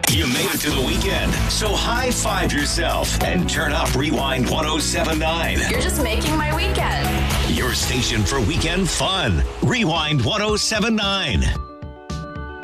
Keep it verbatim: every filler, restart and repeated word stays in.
You made it to the weekend, so high five yourself and turn up Rewind ten seventy-nine. You're just making my weekend. Your station for weekend fun. Rewind ten seventy-nine.